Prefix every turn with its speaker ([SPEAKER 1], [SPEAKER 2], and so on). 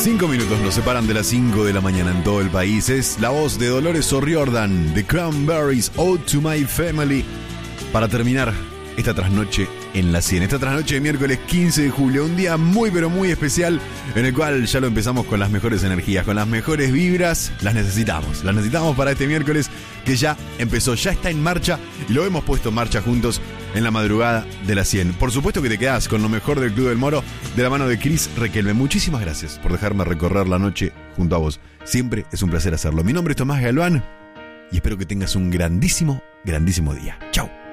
[SPEAKER 1] 5 minutos nos separan de las 5 de la mañana en todo el país. Es la voz de Dolores O'Riordan, The Cranberries, Ode to My Family, para terminar esta trasnoche en la 100. Esta trasnoche de miércoles 15 de julio, un día muy pero muy especial, en el cual ya lo empezamos con las mejores energías, con las mejores vibras. Las necesitamos para este miércoles que ya empezó, ya está en marcha, y lo hemos puesto en marcha juntos en la madrugada de la 100. Por supuesto que te quedás con lo mejor del Club del Moro, de la mano de Cris Requelme. Muchísimas gracias por dejarme recorrer la noche junto a vos. Siempre es un placer hacerlo. Mi nombre es Tomás Galván y espero que tengas un grandísimo, grandísimo día. Chau.